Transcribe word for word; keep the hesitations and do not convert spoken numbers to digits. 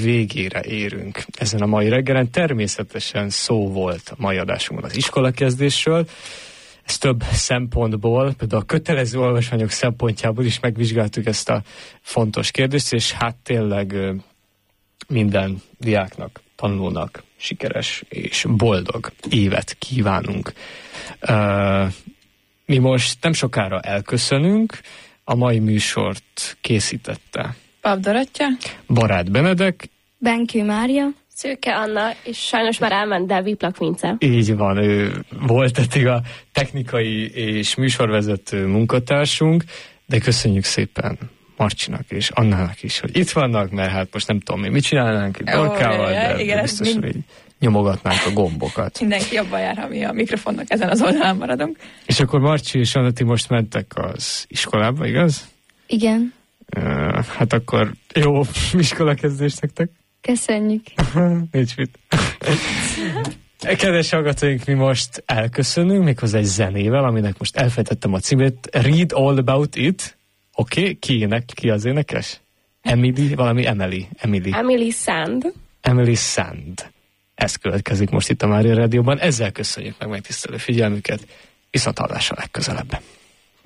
végére érünk ezen a mai reggelen. Természetesen szó volt a mai adásunkban az iskolakezdésről. Ez több szempontból, például a kötelező olvasmányok szempontjából is megvizsgáltuk ezt a fontos kérdést, és hát tényleg minden diáknak, tanulónak sikeres és boldog évet kívánunk. Mi most nem sokára elköszönünk, a mai műsort készítette Pap Dorottya, Barát Benedek, Benkő Mária, Szőke Anna, és sajnos már elment, de Viplak Vince. Így van, ő volt eddig a technikai és műsorvezető munkatársunk, de köszönjük szépen Marcsinak és Annának is, hogy itt vannak, mert hát most nem tudom, mi mit csinálnánk itt Dorkával, de igen, biztos, mind... hogy nyomogatnánk a gombokat. Mindenki jobban jár, ha mi a mikrofonnak ezen az oldalán maradunk. És akkor Marcsi és Anna, ti most mentek az iskolába, igaz? Igen. Uh, hát akkor jó iskolakezdést nektek. Köszönjük. Nincs mit. Kedves hallgatóink, mi most elköszönünk, méghozzá egy zenével, aminek most elfejtettem a címét. Read All About It. Oké, okay. Ki ének, ki az énekes? Emily, valami Emily. Emily. Emily Sand. Emily Sand. Ez következik most itt a Mária Rádióban. Ezzel köszönjük meg megtisztelő figyelmüket. Viszonthallásra legközelebben.